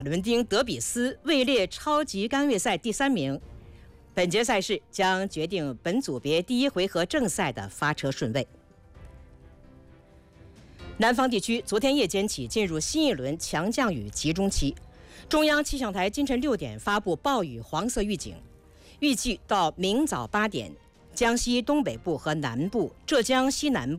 伦丁德比斯位列超级杆位赛第3名。本节赛事将决定本组别第1回合正赛的发车顺位。南方地区昨天夜间起进入新一轮强降雨集中期，中央气象台今晨6点发布暴雨黄色预警，预计到明早8点，江西东北部和南部、浙江西南部